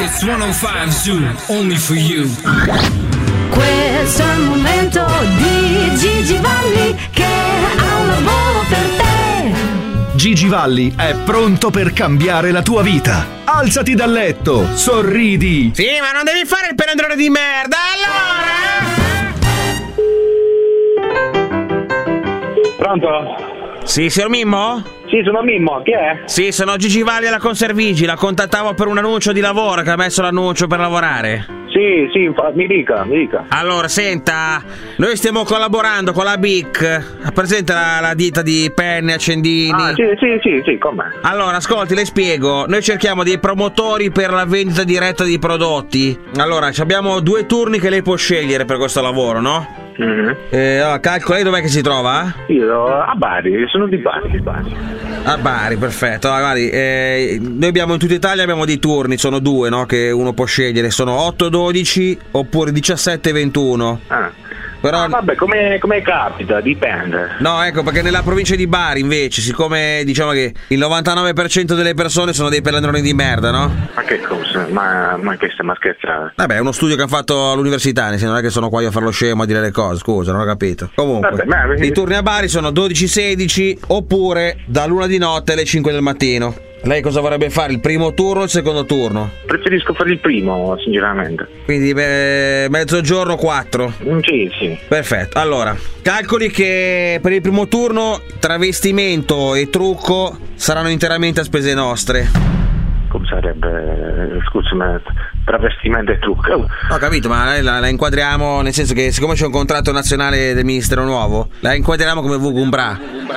It's 105 Zoo, only for you. Questo è il momento di Gigi Valli che ha un lavoro per te. Gigi Valli è pronto per cambiare la tua vita. Alzati dal letto, sorridi. Sì, ma non devi fare il pelandrone di merda, allora! Pronto? Sì, signor Mimmo? Sì, sono Mimmo, chi è? Sì, sono Gigi Valli alla Conservigi, la contattavo per un annuncio di lavoro che ha messo l'annuncio per lavorare. Sì, mi dica. Allora, senta, noi stiamo collaborando con la BIC, presente la ditta di penne, accendini. Ah, sì, com'è? Allora, ascolti, le spiego, noi cerchiamo dei promotori per la vendita diretta di prodotti. Allora, abbiamo 2 turni che lei può scegliere per questo lavoro, no? Allora, calcola, lei dov'è che si trova? Io a Bari, sono di Bari. A Bari, perfetto. Allora, guardi, noi abbiamo in tutta Italia abbiamo dei turni, sono 2, no? Che uno può scegliere, sono 8-12 oppure 17-21. Però vabbè, come capita, dipende. no, ecco, perché nella provincia di Bari invece, siccome diciamo che il 99% delle persone sono dei pelandroni di merda, no? Ma che cosa? Ma che stiamo scherzando? Vabbè, è uno studio che hanno fatto all'università, non è che sono qua io a fare lo scemo a dire le cose, scusa, non ho capito. Comunque, i turni a Bari sono 12-16 oppure dall'1 di notte alle 5 del mattino. Lei cosa vorrebbe fare? Il primo turno o il secondo turno? Preferisco fare il primo, sinceramente. Quindi mezzogiorno 4? Sì. Perfetto, allora, calcoli che per il primo turno travestimento e trucco saranno interamente a spese nostre. Come sarebbe? Scusami, travestimento e trucco. Ho capito, ma la inquadriamo, nel senso che siccome c'è un contratto nazionale del Ministero nuovo, la inquadriamo come Vugumbra.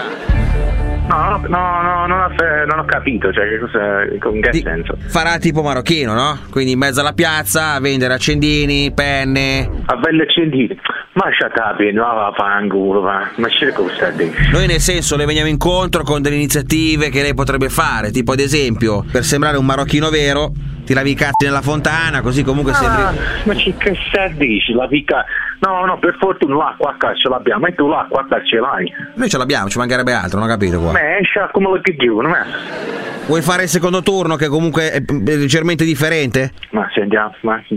No, non ho capito, cioè con che senso? Farà tipo marocchino, no? Quindi in mezzo alla piazza a vendere accendini, penne. A vendere accendini? Ma shatapi, no, fanculo, ma c'è cosa dici? Noi nel senso le veniamo incontro con delle iniziative che lei potrebbe fare, tipo ad esempio, per sembrare un marocchino vero, ti lavi i cazzi nella fontana, così comunque sembri... Ma che dici? La pica... No, per fortuna l'acqua a ce l'abbiamo, e tu l'acqua a ce l'hai? Noi ce l'abbiamo, ci mancherebbe altro, non ho capito qua. Ma esce come lo chiudono, ma... Vuoi fare il secondo turno che comunque è leggermente differente? Ma sentiamo,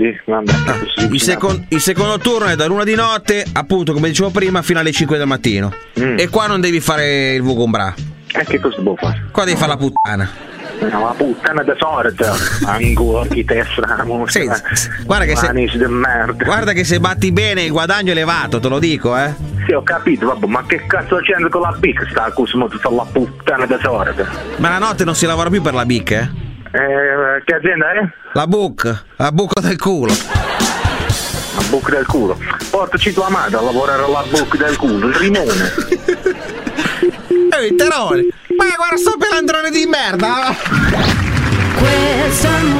Il secondo turno è dall'1 di notte, appunto come dicevo prima, fino alle 5 del mattino. E qua non devi fare il Vugumbra. E che cosa devo fare? Qua devi fare la puttana. La puttana da sorte, angolo, chi te strano. Sì, guarda che se batti bene il guadagno è elevato, te lo dico, Sì, ho capito, vabbè, ma che cazzo c'entra con la BIC sta cosa tutta la puttana da sorte? Ma la notte non si lavora più per la BIC, che azienda è? La buca del culo. La buca del culo. Portaci tua madre a lavorare alla buca del culo, il rimone. Terone. Ma guarda sto pelandrone di merda. Questo è il